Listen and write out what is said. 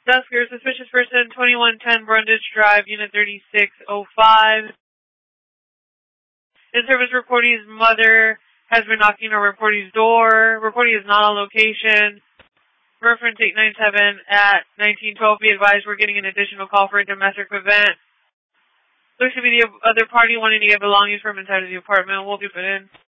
Dusker, suspicious person, 2110 Brundage Drive, Unit 3605. In service, reportee's mother has been knocking on reportee's door. Reportee is not on location. Reference 897 at 1912. Be advised, we're getting an additional call for a domestic event. Looks to be the other party wanting to get belongings from inside of the apartment. We'll be put in.